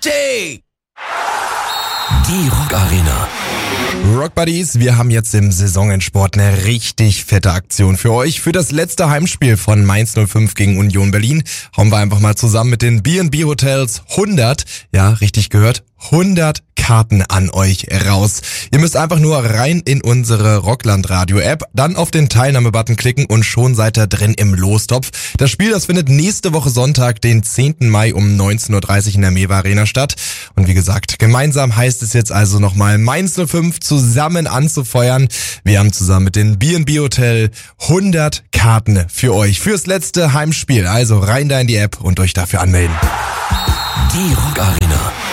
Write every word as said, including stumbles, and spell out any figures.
Party! Die Rock Arena. Rock Buddies, wir haben jetzt im Saisonendsport eine richtig fette Aktion für euch. Für das letzte Heimspiel von Mainz null fünf gegen Union Berlin hauen wir einfach mal zusammen mit den B and B Hotels hundert, ja, richtig gehört, hundert Karten an euch raus. Ihr müsst einfach nur rein in unsere Rockland Radio App, dann auf den Teilnahme-Button klicken und schon seid ihr drin im Lostopf. Das Spiel, das findet nächste Woche Sonntag, den zehnten Mai um neunzehn Uhr dreißig in der Mewa Arena statt. Und wie gesagt, gemeinsam heißt es jetzt also nochmal Mainz null fünf zusammen anzufeuern. Wir haben zusammen mit dem B and B Hotel hundert Karten für euch fürs letzte Heimspiel. Also rein da in die App und euch dafür anmelden. Die Rock Arena.